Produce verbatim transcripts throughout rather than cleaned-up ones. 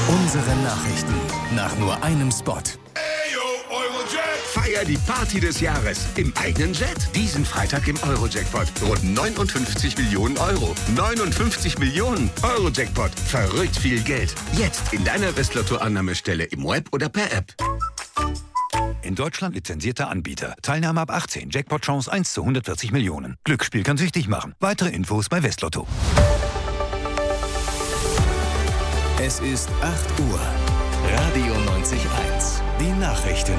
Unsere Nachrichten nach nur einem Spot. Feier die Party des Jahres im eigenen Jet. Diesen Freitag im Euro-Jackpot. Rund neunundfünfzig Millionen Euro. neunundfünfzig Millionen Euro-Jackpot. Verrückt viel Geld. Jetzt in deiner Westlotto-Annahmestelle im Web oder per App. In Deutschland lizenzierter Anbieter. Teilnahme ab achtzehn. Jackpot-Chance eins zu hundertvierzig Millionen. Glücksspiel kann süchtig machen. Weitere Infos bei Westlotto. Es ist acht Uhr. Radio neunzig eins. Die Nachrichten.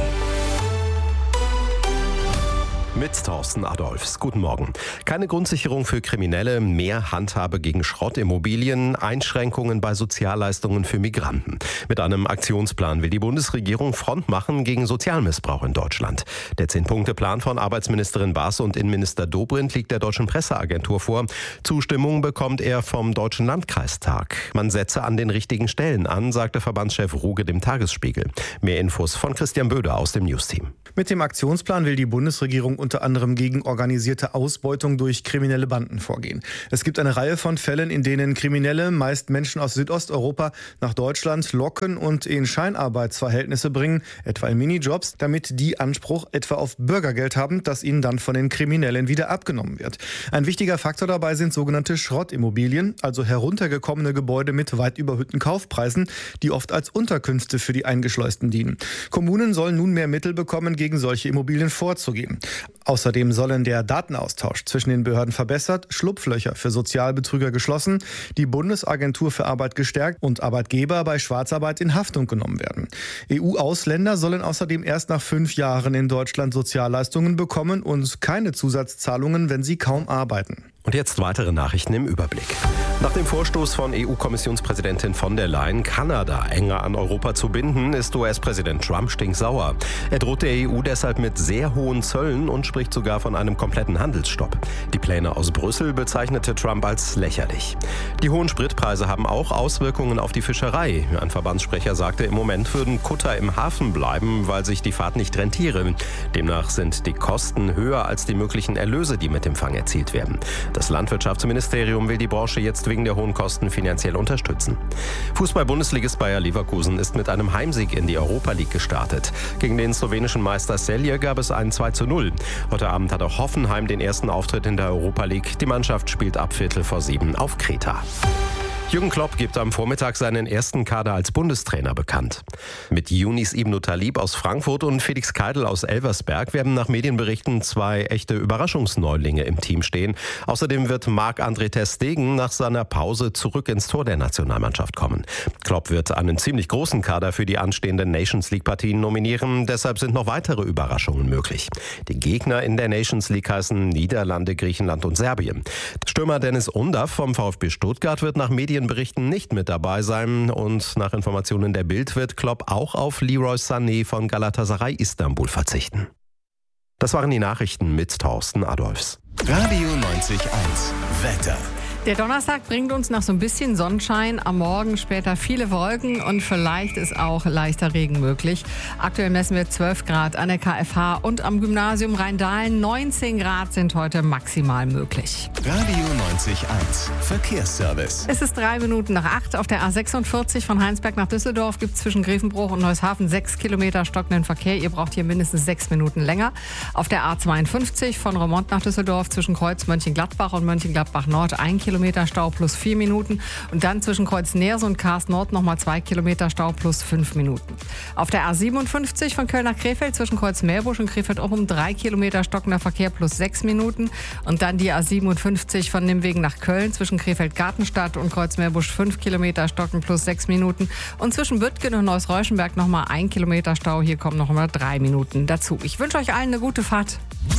Mit Thorsten Adolfs. Guten Morgen. Keine Grundsicherung für Kriminelle, mehr Handhabe gegen Schrottimmobilien, Einschränkungen bei Sozialleistungen für Migranten. Mit einem Aktionsplan will die Bundesregierung Front machen gegen Sozialmissbrauch in Deutschland. Der Zehn-Punkte-Plan von Arbeitsministerin Baas und Innenminister Dobrindt liegt der Deutschen Presseagentur vor. Zustimmung bekommt er vom Deutschen Landkreistag. Man setze an den richtigen Stellen an, sagte Verbandschef Ruge dem Tagesspiegel. Mehr Infos von Christian Böder aus dem Newsteam. Mit dem Aktionsplan will die Bundesregierung unter anderem gegen organisierte Ausbeutung durch kriminelle Banden vorgehen. Es gibt eine Reihe von Fällen, in denen Kriminelle, meist Menschen aus Südosteuropa, nach Deutschland locken und in Scheinarbeitsverhältnisse bringen, etwa in Minijobs, damit die Anspruch etwa auf Bürgergeld haben, das ihnen dann von den Kriminellen wieder abgenommen wird. Ein wichtiger Faktor dabei sind sogenannte Schrottimmobilien, also heruntergekommene Gebäude mit weit überhöhten Kaufpreisen, die oft als Unterkünfte für die Eingeschleusten dienen. Kommunen sollen nun mehr Mittel bekommen, gegen solche Immobilien vorzugehen. Außerdem sollen der Datenaustausch zwischen den Behörden verbessert, Schlupflöcher für Sozialbetrüger geschlossen, die Bundesagentur für Arbeit gestärkt und Arbeitgeber bei Schwarzarbeit in Haftung genommen werden. E U-Ausländer sollen außerdem erst nach fünf Jahren in Deutschland Sozialleistungen bekommen und keine Zusatzzahlungen, wenn sie kaum arbeiten. Und jetzt weitere Nachrichten im Überblick. Nach dem Vorstoß von E U-Kommissionspräsidentin von der Leyen, Kanada enger an Europa zu binden, ist U S-Präsident Trump stinksauer. Er droht der E U deshalb mit sehr hohen Zöllen und spricht sogar von einem kompletten Handelsstopp. Die Pläne aus Brüssel bezeichnete Trump als lächerlich. Die hohen Spritpreise haben auch Auswirkungen auf die Fischerei. Ein Verbandssprecher sagte, im Moment würden Kutter im Hafen bleiben, weil sich die Fahrt nicht rentiere. Demnach sind die Kosten höher als die möglichen Erlöse, die mit dem Fang erzielt werden. Das Landwirtschaftsministerium will die Branche jetzt wegen der hohen Kosten finanziell unterstützen. Fußball-Bundesligist Bayer Leverkusen ist mit einem Heimsieg in die Europa League gestartet. Gegen den slowenischen Meister Celje gab es ein zwei zu null. Heute Abend hat auch Hoffenheim den ersten Auftritt in der Europa League. Die Mannschaft spielt ab Viertel vor sieben auf Kreta. Jürgen Klopp gibt am Vormittag seinen ersten Kader als Bundestrainer bekannt. Mit Younis Ibn Talib aus Frankfurt und Felix Keidl aus Elversberg werden nach Medienberichten zwei echte Überraschungsneulinge im Team stehen. Außerdem wird Marc-André ter Stegen nach seiner Pause zurück ins Tor der Nationalmannschaft kommen. Klopp wird einen ziemlich großen Kader für die anstehenden Nations League-Partien nominieren. Deshalb sind noch weitere Überraschungen möglich. Die Gegner in der Nations League heißen Niederlande, Griechenland und Serbien. Stürmer Dennis Undav vom VfB Stuttgart wird nach Medienberichten nicht mit dabei sein und nach Informationen der Bild wird Klopp auch auf Leroy Sané von Galatasaray Istanbul verzichten. Das waren die Nachrichten mit Thorsten Adolfs. Radio neunzig eins. Wetter. Der Donnerstag bringt uns noch so ein bisschen Sonnenschein, am Morgen später viele Wolken und vielleicht ist auch leichter Regen möglich. Aktuell messen wir zwölf Grad an der K F H und am Gymnasium Rheindahlen. neunzehn Grad sind heute maximal möglich. Radio neunzig eins. Verkehrsservice. Es ist drei Minuten nach acht. Auf der A sechsundvierzig von Heinsberg nach Düsseldorf gibt es zwischen Grevenbruch und Neushafen sechs Kilometer stockenden Verkehr. Ihr braucht hier mindestens sechs Minuten länger. Auf der A zweiundfünfzig von Romont nach Düsseldorf zwischen Kreuz Mönchengladbach und Mönchengladbach Nord ein Kilometer Stau plus vier Minuten. Und dann zwischen Kreuz Neerse und Karst Nord nochmal zwei Kilometer Stau plus fünf Minuten. Auf der A siebenundfünfzig von Köln nach Krefeld zwischen Kreuz Meerbusch und Krefeld auch um drei Kilometer stockender Verkehr plus sechs Minuten. Und dann die A siebenundfünfzig von Nimwegen nach Köln zwischen Krefeld-Gartenstadt und Kreuz Meerbusch fünf Kilometer stocken plus sechs Minuten. Und zwischen Büttgen und Neuss-Reuschenberg nochmal ein Kilometer Stau. Hier kommen noch mal drei Minuten dazu. Ich wünsche euch allen eine gute Fahrt.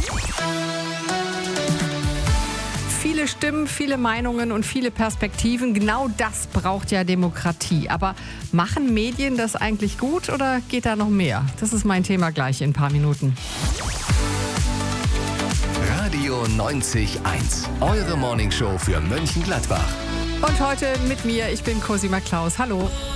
Viele Stimmen, viele Meinungen und viele Perspektiven. Genau das braucht ja Demokratie. Aber machen Medien das eigentlich gut oder geht da noch mehr? Das ist mein Thema gleich in ein paar Minuten. Radio neunzig eins. Eure Morningshow für Mönchengladbach. Und heute mit mir, ich bin Cosima Klaus. Hallo.